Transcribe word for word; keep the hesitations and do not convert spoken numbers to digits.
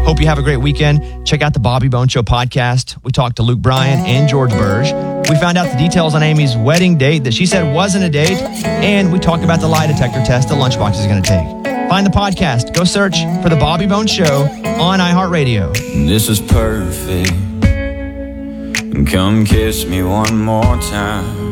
Hope you have a great weekend. Check out the Bobby Bone Show podcast. We talked to Luke Bryan and George Burge. We found out the details on Amy's wedding date that she said wasn't a date. And we talked about the lie detector test that Lunchbox is going to take. Find the podcast. Go search for the Bobby Bone Show on iHeartRadio. This is perfect. Come kiss me one more time.